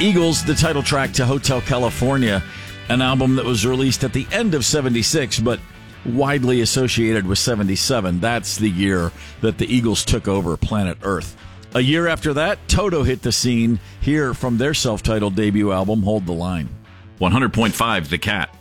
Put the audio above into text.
Eagles, the title track to Hotel California, an album that was released at the end of 76, but widely associated with 77. That's the year that the Eagles took over planet Earth. A year after that, Toto hit the scene here from their self-titled debut album, Hold the Line. 100.5 The Cat.